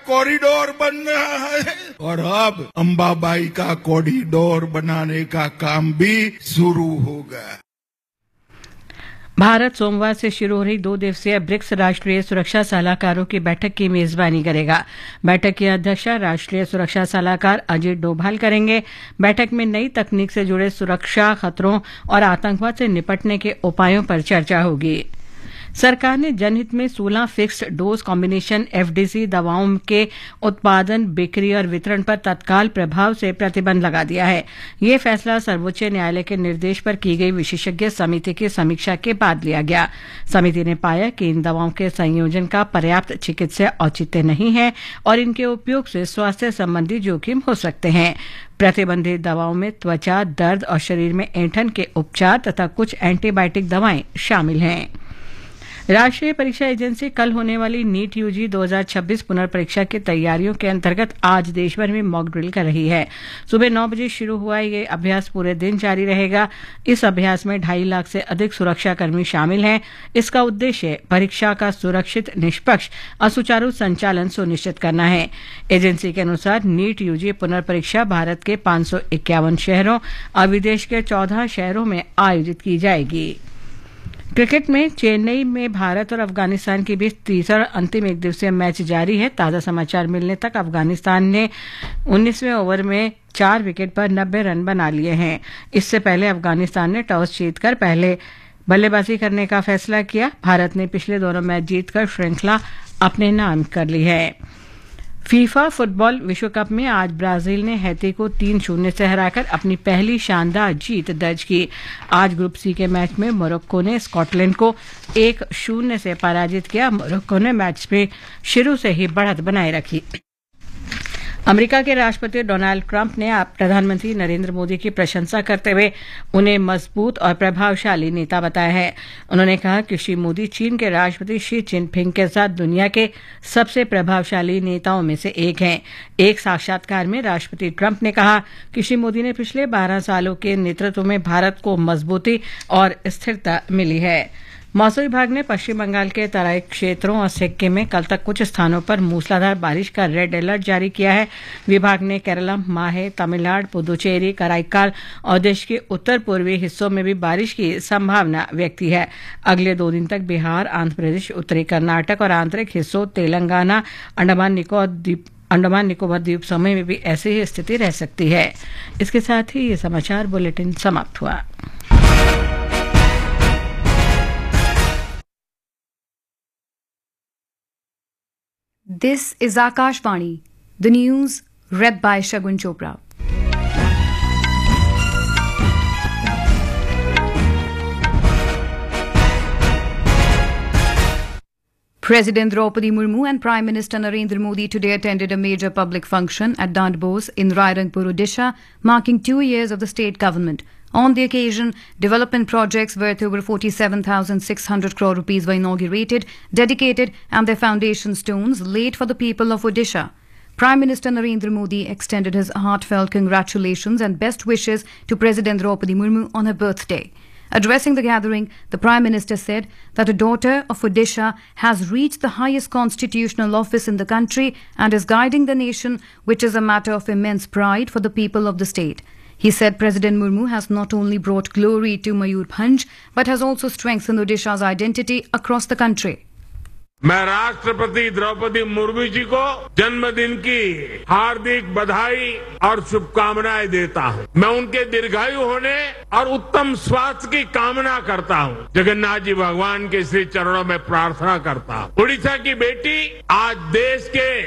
Corridor बन रहा है और अब अंबाबाई का कॉरिडोर बनाने का काम भी शुरू होगा। भारत सोमवार से शुरू हो रही 2 दिवसीय ब्रिक्स राष्ट्रीय सुरक्षा सलाहकारों की बैठक की मेजबानी करेगा। बैठक की अध्यक्षता राष्ट्रीय सुरक्षा सलाहकार अजीत डोभाल करेंगे। बैठक में नई तकनीक से जुड़े सुरक्षा खतरों और आतंकवाद से निपटने के उपायों पर चर्चा होगी। सरकार ने जनहित में 16 फिक्स्ड डोज कॉम्बिनेशन एफडीसी दवाओं के उत्पादन, बिक्री और वितरण पर तत्काल प्रभाव से प्रतिबंध लगा दिया है। यह फैसला सर्वोच्च न्यायालय के निर्देश पर की गई विशेषज्ञ समिति की समीक्षा के बाद लिया गया। समिति ने पाया कि इन दवाओं के संयोजन का पर्याप्त चिकित्सीय औचित्य नहीं है और इनके उपयोग से स्वास्थ्य संबंधी जोखिम हो सकते हैं। प्रतिबंधित दवाओं में त्वचा दर्द और शरीर में ऐंठन के उपचार तथा कुछ एंटीबायोटिक दवाएं शामिल हैं। राष्ट्रीय परीक्षा एजेंसी कल होने वाली नीट यूजी 2026 पुनर्परीक्षा की तैयारियों के अंतर्गत आज देश भर में मॉक ड्रिल कर रही है। सुबह 9 बजे शुरू हुआ ये अभ्यास पूरे दिन जारी रहेगा। इस अभ्यास में 2.5 लाख से अधिक सुरक्षाकर्मी शामिल हैं। इसका उद्देश्य परीक्षा का सुरक्षित, निष्पक्ष और सुचारू संचालन सुनिश्चित करना है। एजेंसी के अनुसार नीट यूजी पुनर्परीक्षा भारत के 551 शहरों और विदेश के 14 शहरों में आयोजित की जाएगी। क्रिकेट में चेन्नई में भारत और अफगानिस्तान के बीच तीसरा अंतिम एक दिवसीय मैच जारी है। ताजा समाचार मिलने तक अफगानिस्तान ने 19वें ओवर में 4 विकेट पर 90 रन बना लिए हैं। इससे पहले अफगानिस्तान ने टॉस जीतकर पहले बल्लेबाजी करने का फैसला किया। भारत ने पिछले दोनों मैच जीतकर श्रृंखला अपने नाम कर ली है। फीफा फुटबॉल विश्व कप में आज ब्राजील ने हैती को 3-0 से हराकर अपनी पहली शानदार जीत दर्ज की। आज ग्रुप सी के मैच में मोरक्को ने स्कॉटलैंड को 1-0 से पराजित किया। मोरक्को ने मैच में शुरू से ही बढ़त बनाए रखी। अमेरिका के राष्ट्रपति डोनाल्ड ट्रंप ने प्रधानमंत्री नरेंद्र मोदी की प्रशंसा करते हुए उन्हें मजबूत और प्रभावशाली नेता बताया है। उन्होंने कहा कि श्री मोदी चीन के राष्ट्रपति शी जिनपिंग के साथ दुनिया के सबसे प्रभावशाली नेताओं में से एक हैं। एक साक्षात्कार में राष्ट्रपति ट्रंप ने कहा कि श्री मोदी ने पिछले 12 सालों के नेतृत्व में भारत को मजबूती और स्थिरता मिली है। मौसम विभाग ने पश्चिम बंगाल के तराई क्षेत्रों और सिक्किम में कल तक कुछ स्थानों पर मूसलाधार बारिश का रेड अलर्ट जारी किया है। विभाग ने केरलम, माहे, तमिलनाडु, पुदुचेरी, कराईकाल और देश के उत्तर पूर्वी हिस्सों में भी बारिश की संभावना व्यक्त की है। अगले 2 दिन तक बिहार, आंध्र प्रदेश, उत्तरी कर्नाटक और आंतरिक हिस्सों तेलंगाना, अंडमान निकोबार द्वीप समूह में भी ऐसी ही स्थिति रह सकती है। इसके साथ ही ये समाचार बुलेटिन समाप्त हुआ। This is Akashvani, the news read by Shagun Chopra. President Draupadi Murmu and Prime Minister Narendra Modi today attended a major public function at Dandbos in Rairangpur, Odisha, marking 2 years of the state government. On the occasion, development projects worth over 47,600 crore rupees were inaugurated, dedicated, and their foundation stones laid for the people of Odisha. Prime Minister Narendra Modi extended his heartfelt congratulations and best wishes to President Draupadi Murmu on her birthday. Addressing the gathering, the Prime Minister said that a daughter of Odisha has reached the highest constitutional office in the country and is guiding the nation, which is a matter of immense pride for the people of the state. He said President Murmu has not only brought glory to Mayurbhanj, but has also strengthened Odisha's identity across the country. मैं राष्ट्रपति द्रौपदी मुर्मू जी को जन्मदिन की हार्दिक बधाई और शुभकामनाएं देता हूं। मैं उनके दीर्घायु होने और उत्तम स्वास्थ्य की कामना करता हूं। जगन्नाथ जी भगवान के श्री चरणों में प्रार्थना करता हूं। उड़ीसा की बेटी आज देश के